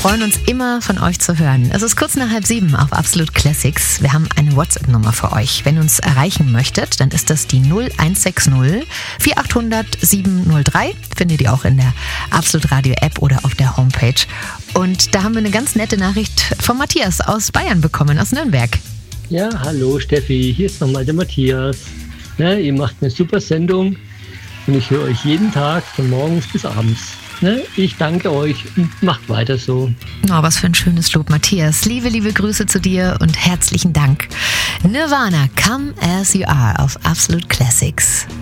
freuen uns immer, von euch zu hören. Es ist kurz nach 6:30 auf Absolute Classics. Wir haben eine WhatsApp-Nummer für euch. Wenn ihr uns erreichen möchtet, dann ist das die 0160 4800 703. Findet ihr auch in der Absolute Radio App oder auf der Homepage. Und da haben wir eine ganz nette Nachricht von Matthias aus Bayern bekommen, aus Nürnberg. Ja, hallo Steffi, hier ist nochmal der Matthias. Ne, ihr macht eine super Sendung und ich höre euch jeden Tag von morgens bis abends. Ne, ich danke euch und macht weiter so. Oh, was für ein schönes Lob, Matthias. Liebe Grüße zu dir und herzlichen Dank. Nirvana, Come As You Are auf Absolute Classics.